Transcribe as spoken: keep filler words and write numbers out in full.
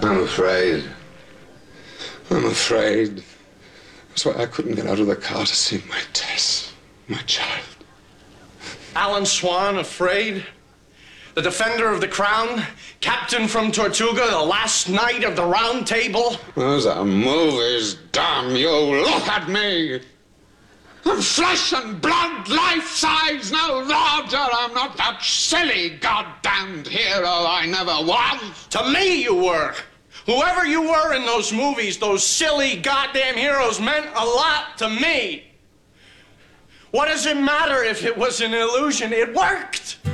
I'm afraid. I'm afraid. That's why I couldn't get out of the car to see my Tess, my child. Alan Swan, afraid? The defender of the crown? Captain from Tortuga, the last knight of the Round Table? Those are movies, damn you. Look at me. I'm flesh and blood, life-size, no Roger. I'm not that silly, goddamned hero I never was. To me, you were. Whoever you were in those movies, those silly goddamn heroes meant a lot to me. What does it matter if it was an illusion? It worked.